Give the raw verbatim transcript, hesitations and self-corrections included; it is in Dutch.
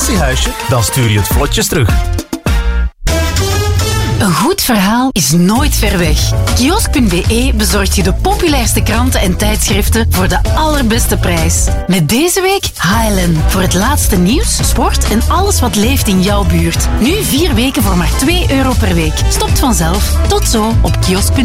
vakantiehuisje? Dan stuur je het vlotjes terug. Een goed verhaal is nooit ver weg. Kiosk punt be bezorgt je de populairste kranten en tijdschriften voor de allerbeste prijs. Met deze week Highland. Voor het laatste nieuws, sport en alles wat leeft in jouw buurt. Nu vier weken voor maar twee euro per week. Stopt vanzelf. Tot zo op kiosk punt be.